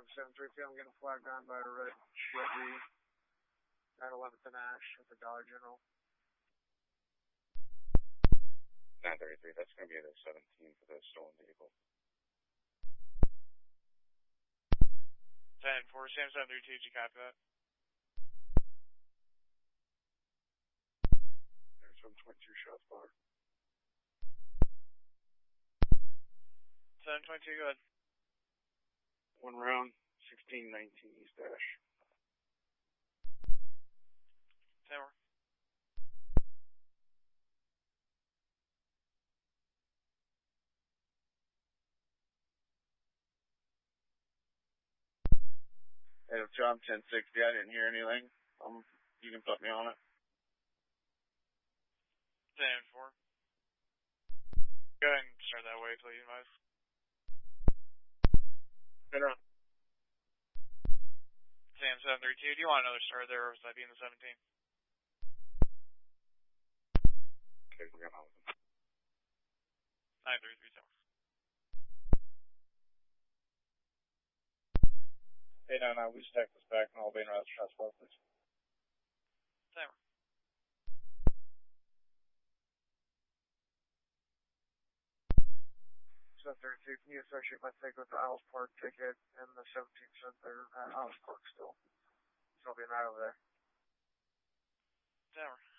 773 I'm getting flagged down by a red Chevy 911 to Nash at the Dollar General. 933, that's going to be the 17 for the stolen vehicle. 10-4, Sam 732, did you copy that? There's 722 shots fired. 722, go ahead. One round, 1619 East Dash. 10-4. Hey, job 1060, I didn't hear anything. You can put me on it. 10-4. Go ahead and start that way, please, guys. Been around. Sam 732, do you want another start there, or was that being the 17? Okay, we're going on with them. 933, Sam. Hey, no, we just text this back and I'll be in route shots for please. Sam. 732, can you associate my take with the Isles Park ticket and the 17 cent there at Isles Park still? So I'll be right over there. Sam.